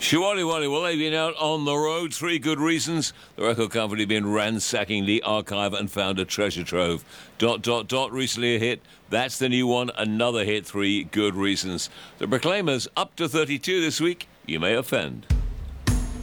Shiwali Wally, well, they've been out on the road. 3 good reasons. The record company been ransacking the archive and found a treasure trove. ... Recently a hit. That's the new one. Another hit. 3 good reasons. The Proclaimers up to 32 this week. You may offend.